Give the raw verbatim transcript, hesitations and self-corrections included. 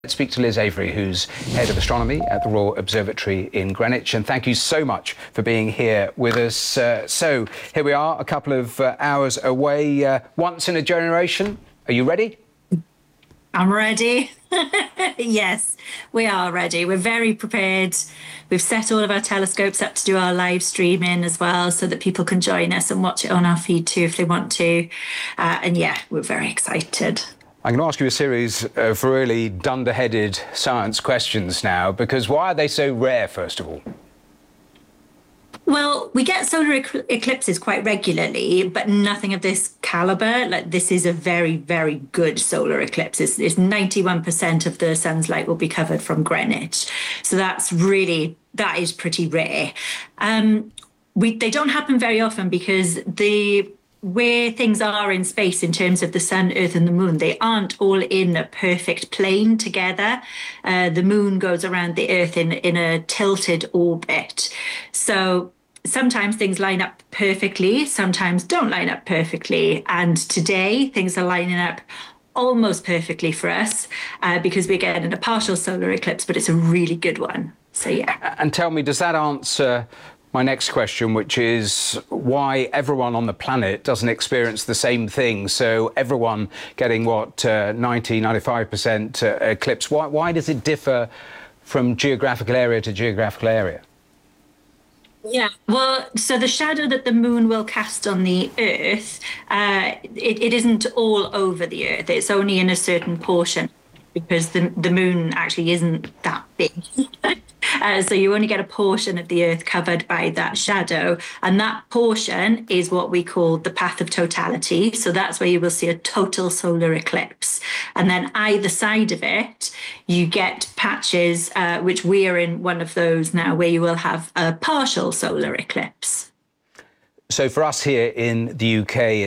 Let's speak to Liz Avery, who's Head of Astronomy at the Royal Observatory in Greenwich. And thank you so much for being here with us. Uh, so here we are, a couple of uh, hours away, uh, once in a generation. Are you ready? I'm ready. Yes, we are ready. We're very prepared. We've set all of our telescopes up to do our live streaming as well, so that people can join us and watch it on our feed too if they want to. Uh, and yeah, we're very excited. I'm going to ask you a series of really dunderheaded science questions now, because why are they so rare, first of all? Well, we get solar ec- eclipses quite regularly, but nothing of this caliber. Like, this is a very, very good solar eclipse. It's, it's ninety-one percent of the sun's light will be covered from Greenwich. So that's really, that is pretty rare. Um, we, they don't happen very often because the where things are in space in terms of the sun, earth and the moon, they aren't all in a perfect plane together. Uh, the moon goes around the earth in, in a tilted orbit. So sometimes things line up perfectly, sometimes don't line up perfectly. And today things are lining up almost perfectly for us uh, because we're getting a partial solar eclipse, but it's a really good one. So yeah. And tell me, does that answer my next question, which is why everyone on the planet doesn't experience the same thing? So everyone getting, what, uh, ninety, ninety-five percent uh, eclipse. Why, why does it differ from geographical area to geographical area? Yeah, well, so the shadow that the moon will cast on the Earth, uh, it, it isn't all over the Earth. It's only in a certain portion because the, the moon actually isn't that big. Uh, so you only get a portion of the Earth covered by that shadow. And that portion is what we call the path of totality. So that's where you will see a total solar eclipse. And then either side of it, you get patches, uh, which we are in one of those now, where you will have a partial solar eclipse. So for us here in the U K,